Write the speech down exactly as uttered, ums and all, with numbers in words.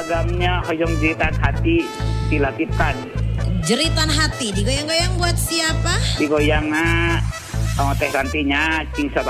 seragamnya hoyong jeritan hati dilatihkan. Jeritan hati digoyang-goyang buat siapa? Digoyang na oh, teh rantinya cing